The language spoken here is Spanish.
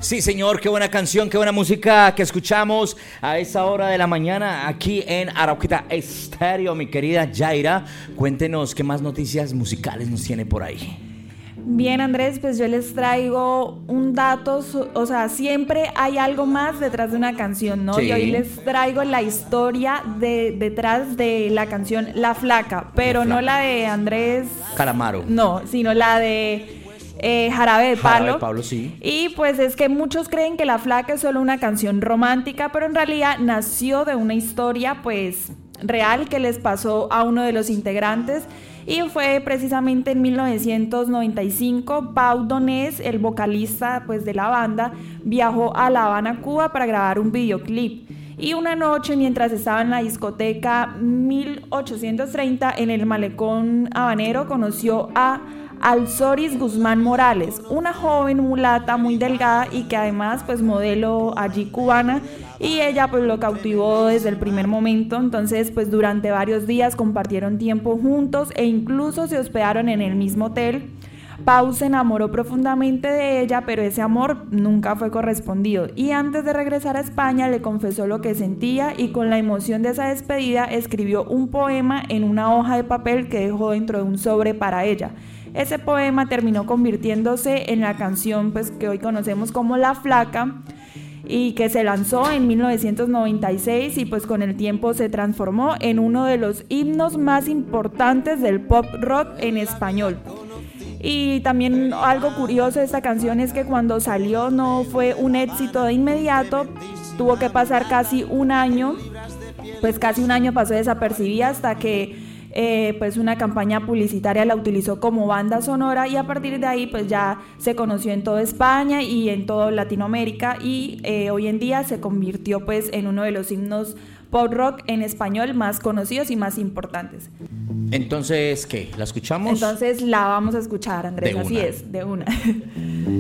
Sí, señor, qué buena canción, qué buena música que escuchamos a esa hora de la mañana aquí en Arauquita Estéreo. Mi querida Yaira, cuéntenos qué más noticias musicales nos tiene por ahí. Bien, Andrés, pues yo les traigo un dato, o sea, siempre hay algo más detrás de una canción, ¿no? Sí. Y hoy les traigo la historia detrás de la canción La Flaca, pero La Flaca. no la de Andrés Calamaro. No, sino la de Jarabe de Palo. Jarabe de Palo, sí. Y pues es que muchos creen que La Flaca es solo una canción romántica, pero en realidad nació de una historia pues real que les pasó a uno de los integrantes. Y fue precisamente en 1995, Pau Donés, el vocalista pues de la banda, viajó a La Habana, Cuba para grabar un videoclip. Y una noche, mientras estaba en la discoteca 1830 en el malecón habanero, conoció a Alzoris Guzmán Morales, una joven mulata muy delgada y que además pues modelo allí cubana, y ella pues lo cautivó desde el primer momento. Entonces pues durante varios días compartieron tiempo juntos e incluso se hospedaron en el mismo hotel. Pau se enamoró profundamente de ella, pero ese amor nunca fue correspondido, y antes de regresar a España le confesó lo que sentía, y con la emoción de esa despedida escribió un poema en una hoja de papel que dejó dentro de un sobre para ella. Ese poema terminó convirtiéndose en la canción pues que hoy conocemos como La Flaca, y que se lanzó en 1996 y pues con el tiempo se transformó en uno de los himnos más importantes del pop rock en español. Y también algo curioso de esta canción es que cuando salió no fue un éxito de inmediato, tuvo que pasar casi un año pasó desapercibida hasta que pues una campaña publicitaria la utilizó como banda sonora, y a partir de ahí pues ya se conoció en toda España y en toda Latinoamérica, y hoy en día se convirtió pues en uno de los himnos pop rock en español más conocidos y más importantes. Entonces, ¿qué? ¿La escuchamos? Entonces la vamos a escuchar, Andrés, De así una. es, de una.